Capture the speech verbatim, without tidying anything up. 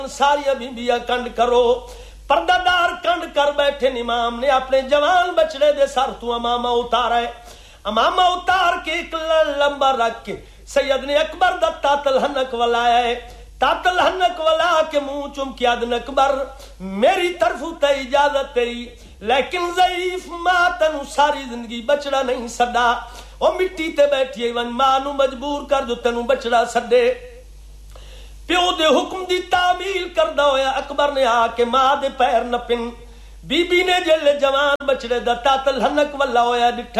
सारिया बीबिया कंड करो। पर्दादार कंड कर बैठे इमाम ने अपने जवान बछड़े दे सर तू अमामा उतारा है। अमामा उतार के एक लंबा रख के सैयद ने अकबर दा तातल हनक वलाया है। तातल हनक वला के मुंह चुम के अदन अकबर मेरी तरफ ते इजाजत तेरी, लेकिन ज़ईफ मां तनु सारी जिंदगी बछड़ा नहीं सदा। ओ मिट्टी ते बैठी वन मां नु मजबूर कर जो तेनु बछड़ा सदे। प्यो दे हुक्म दी तामील करदा होया अकबर ने आके मां दे पैर नपिन। बीबी ने जेले जवान बछड़े दा तातल हनक वला होया डिठा